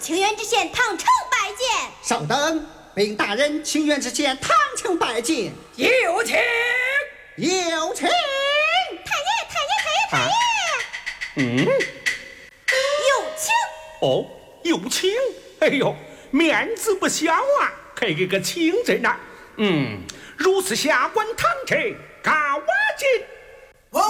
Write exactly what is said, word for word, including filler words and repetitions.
清源知县唐城拜见。 稍等，禀大人，清源知县唐城拜见。 有请， 有请。 太爷，太爷，太爷，太爷。啊、 嗯， 有请。 哦，有请。哎呦，面子不小啊，还给个请字呢。嗯，如此下官唐城，嘎瓦进。